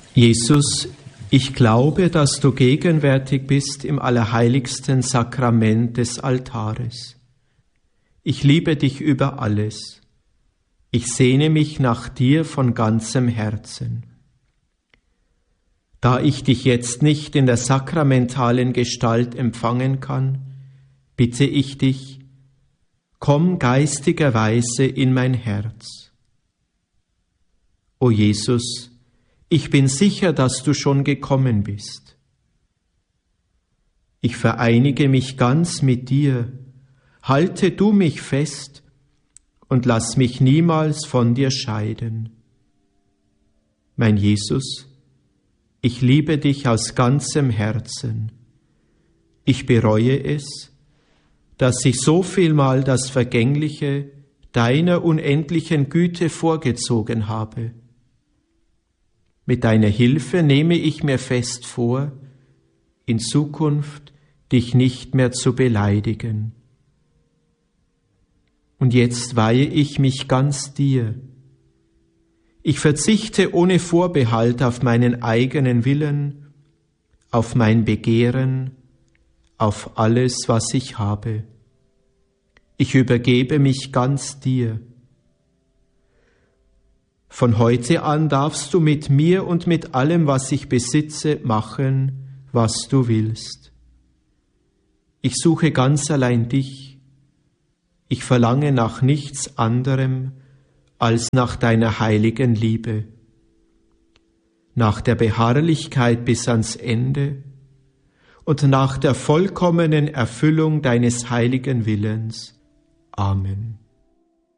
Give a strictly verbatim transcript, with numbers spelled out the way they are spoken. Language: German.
Jesus, ich glaube, dass du gegenwärtig bist im allerheiligsten Sakrament des Altares. Ich liebe dich über alles. Ich sehne mich nach dir von ganzem Herzen. Da ich dich jetzt nicht in der sakramentalen Gestalt empfangen kann, bitte ich dich, komm geistigerweise in mein Herz. O Jesus, ich bin sicher, dass du schon gekommen bist. Ich vereinige mich ganz mit dir, halte du mich fest und lass mich niemals von dir scheiden. Mein Jesus, ich liebe dich aus ganzem Herzen. Ich bereue es, dass ich so vielmal das Vergängliche deiner unendlichen Güte vorgezogen habe. Mit deiner Hilfe nehme ich mir fest vor, in Zukunft dich nicht mehr zu beleidigen. Und jetzt weihe ich mich ganz dir. Ich verzichte ohne Vorbehalt auf meinen eigenen Willen, auf mein Begehren, auf alles, was ich habe. Ich übergebe mich ganz dir. Von heute an darfst du mit mir und mit allem, was ich besitze, machen, was du willst. Ich suche ganz allein dich. Ich verlange nach nichts anderem als nach deiner heiligen Liebe, nach der Beharrlichkeit bis ans Ende und nach der vollkommenen Erfüllung deines heiligen Willens. Amen.